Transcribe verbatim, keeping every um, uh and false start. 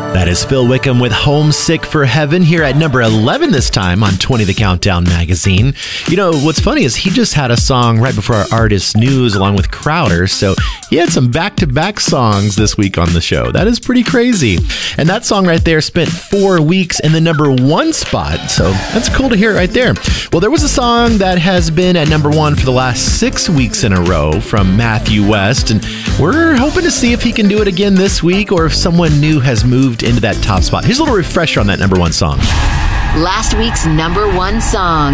That is Phil Wickham with Homesick for Heaven here at number eleven this time on twenty The Countdown magazine. You know, what's funny is he just had a song right before our artist news along with Crowder, so he had some back-to-back songs this week on the show. That is pretty crazy. And that song right there spent four weeks in the number one spot, so that's cool to hear right there. Well, there was a song that has been at number one for the last six weeks in a row from Matthew West, and we're hoping to see if he can do it again this week or if someone new has moved into that top spot. Here's a little refresher on that number one song. Last week's number one song.